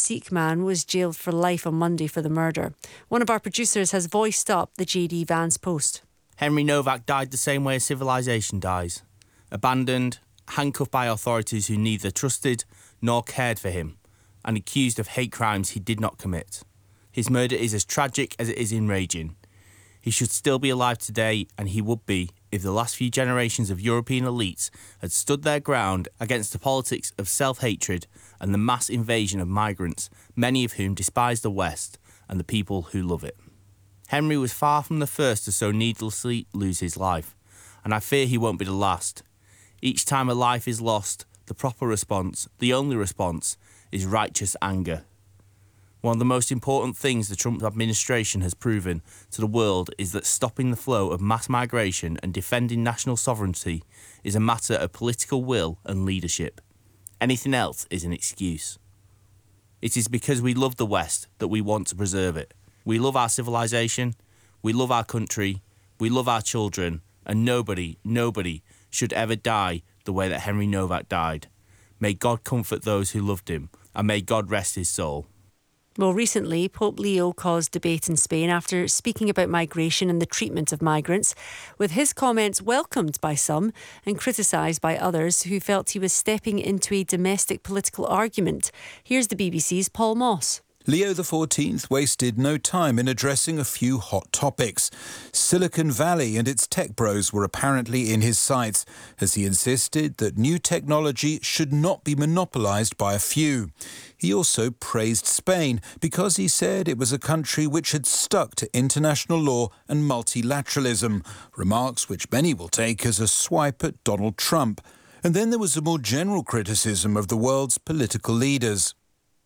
Sikh man was jailed for life on Monday for the murder. One of our producers has voiced up the JD Vance post. Henry Novak died the same way a civilization dies. Abandoned, handcuffed by authorities who neither trusted nor cared for him, and accused of hate crimes he did not commit. His murder is as tragic as it is enraging. He should still be alive today, and he would be if the last few generations of European elites had stood their ground against the politics of self-hatred and the mass invasion of migrants, many of whom despise the West and the people who love it. Henry was far from the first to so needlessly lose his life, and I fear he won't be the last. Each time a life is lost, the proper response, the only response, is righteous anger. One of the most important things the Trump administration has proven to the world is that stopping the flow of mass migration and defending national sovereignty is a matter of political will and leadership. Anything else is an excuse. It is because we love the West that we want to preserve it. We love our civilization, we love our country, we love our children, and nobody should ever die the way that Henry Novak died. May God comfort those who loved him, and may God rest his soul. Well, recently, Pope Leo caused debate in Spain after speaking about migration and the treatment of migrants, with his comments welcomed by some and criticised by others who felt he was stepping into a domestic political argument. Here's the BBC's Paul Moss. Leo XIV wasted no time in addressing a few hot topics. Silicon Valley and its tech bros were apparently in his sights, as he insisted that new technology should not be monopolised by a few. He also praised Spain because he said it was a country which had stuck to international law and multilateralism, remarks which many will take as a swipe at Donald Trump. And then there was a more general criticism of the world's political leaders.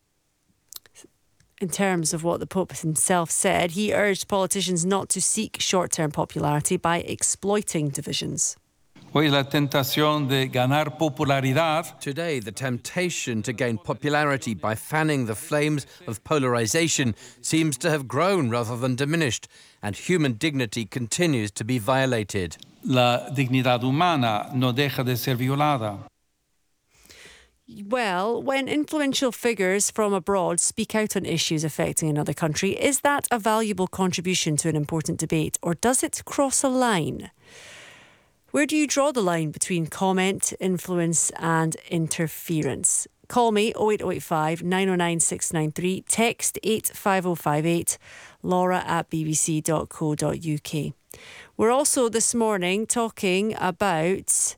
In terms of what the Pope himself said, he urged politicians not to seek short-term popularity by exploiting divisions. Today, the temptation to gain popularity by fanning the flames of polarization seems to have grown rather than diminished, and human dignity continues to be violated. La dignidad humana no deja de ser violada. Well, when influential figures from abroad speak out on issues affecting another country, is that a valuable contribution to an important debate, or does it cross a line? Where do you draw the line between comment, influence and interference? Call me 08085 909 693, text 85058, laura@bbc.co.uk. We're also this morning talking about,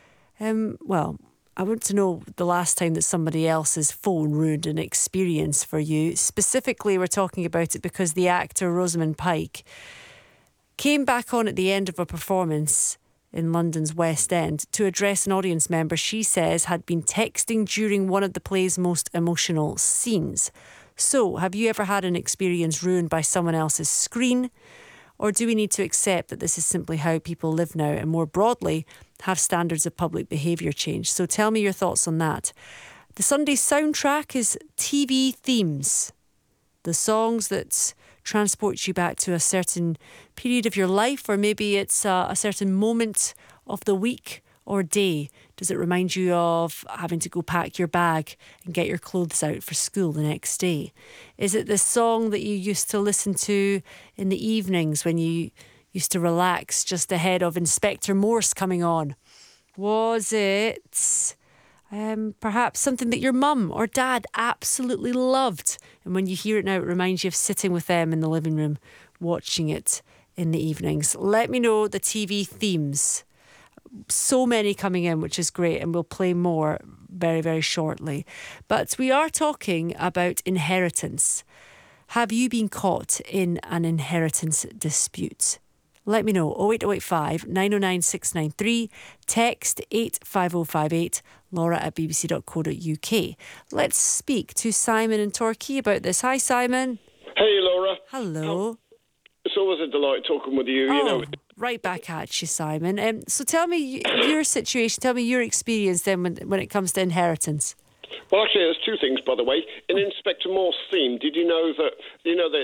I want to know the last time that somebody else's phone ruined an experience for you. Specifically, we're talking about it because the actor Rosamund Pike came back on at the end of a performance in London's West End to address an audience member she says had been texting during one of the play's most emotional scenes. So, have you ever had an experience ruined by someone else's screen? Or do we need to accept that this is simply how people live now, and more broadly, have standards of public behaviour changed? So tell me your thoughts on that. The Sunday soundtrack is TV themes. The songs that transport you back to a certain period of your life, or maybe it's a certain moment of the week or day. Does it remind you of having to go pack your bag and get your clothes out for school the next day? Is it the song that you used to listen to in the evenings when you used to relax just ahead of Inspector Morse coming on? Was it perhaps something that your mum or dad absolutely loved, and when you hear it now it reminds you of sitting with them in the living room watching it in the evenings? Let me know the TV themes. So many coming in, which is great, and we'll play more very, very shortly. But we are talking about inheritance. Have you been caught in an inheritance dispute? Let me know. 08085 909 693, text 85058, laura@bbc.co.uk. Let's speak to Simon in Torquay about this. Hi, Simon. Hey, Laura. Hello. It's always a delight talking with you. Right back at you, Simon. So tell me your situation, tell me your experience then when it comes to inheritance. Well, actually, there's two things, by the way. In Inspector Morse theme, did you know that, the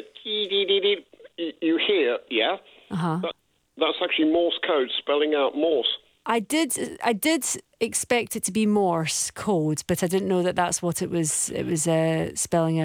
you hear, yeah? Uh-huh. That's actually Morse code spelling out Morse. I did expect it to be Morse code, but I didn't know that that's what it was spelling out.